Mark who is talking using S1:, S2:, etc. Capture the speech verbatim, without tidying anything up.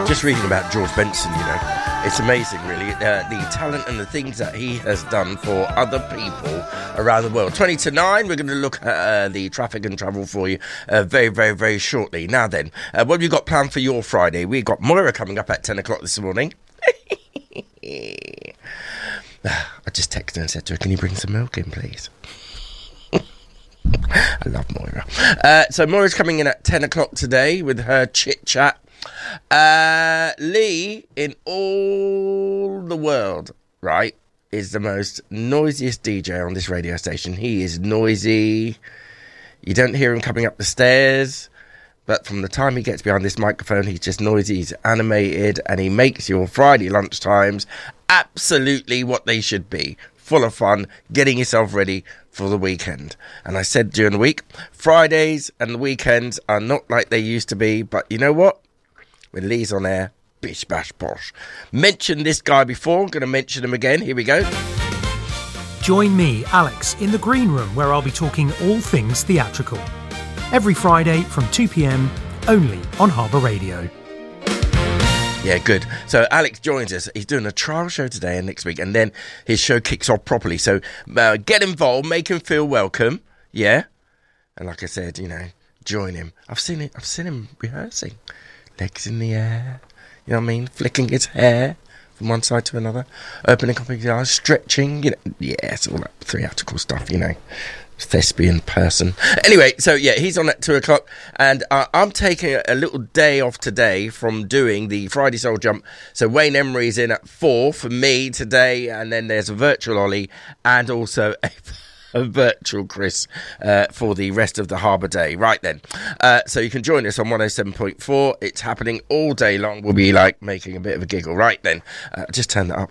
S1: Just reading about George Benson, you know, it's amazing, really, uh, the talent and the things that he has done for other people around the world. twenty to nine, we're going to look at uh, the traffic and travel for you uh, very, very, very shortly. Now then, uh, what have you got planned for your Friday? We've got Moira coming up at ten o'clock this morning. I just texted her and said to her, can you bring some milk in, please? I love Moira. Uh, so Moira's coming in at ten o'clock today with her chit-chat. Uh, Lee, in all the world, right, is the most noisiest D J on this radio station. He is noisy. You don't hear him coming up the stairs, but from the time he gets behind this microphone, he's just noisy, he's animated, and he makes your Friday lunchtimes absolutely what they should be. Full of fun, getting yourself ready for the weekend. And I said during the week, Fridays and the weekends are not like they used to be, but you know what? When Lee's on air, bish, bash, bosh. Mentioned this guy before, I'm going to mention him again. Here we go.
S2: Join me, Alex, in the green room where I'll be talking all things theatrical. Every Friday from two p.m, only on Harbour Radio.
S1: Yeah, good. So Alex joins us. He's doing a trial show today and next week, and then his show kicks off properly. So uh, get involved, make him feel welcome, yeah? And like I said, you know, join him. I've seen it. I've seen him rehearsing. Legs in the air, you know what I mean? Flicking his hair from one side to another, opening up his eyes, stretching, you know. Yeah, it's all that theatrical stuff, you know. Thespian person. Anyway, so yeah, he's on at two o'clock, and uh, I'm taking a, a little day off today from doing the Friday Soul Jump. So Wayne Emery's in at four for me today, and then there's a virtual Ollie and also a a virtual Chris uh, for the rest of the Harbour Day. Right then, uh, so you can join us on one oh seven point four. It's happening all day long. We'll be like making a bit of a giggle. Right then, uh, just turn that up.